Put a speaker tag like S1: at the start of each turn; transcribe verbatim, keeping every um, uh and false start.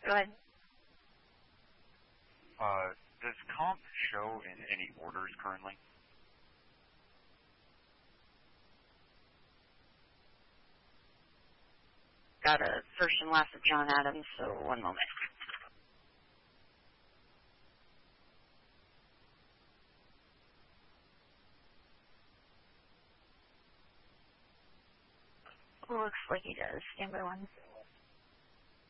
S1: Go ahead.
S2: Uh, does comp show in any orders currently?
S1: Got a first and last of John Adams, so one moment. Looks like he does. Stand by one.